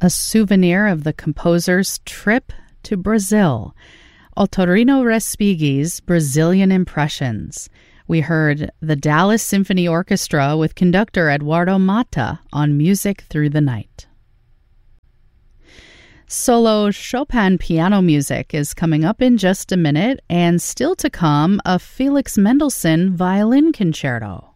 a souvenir of the composer's trip to Brazil, Otorino Respighi's Brazilian Impressions. We heard the Dallas Symphony Orchestra with conductor Eduardo Mata on Music Through the Night. Solo Chopin piano music is coming up in just a minute, and still to come, a Felix Mendelssohn violin concerto.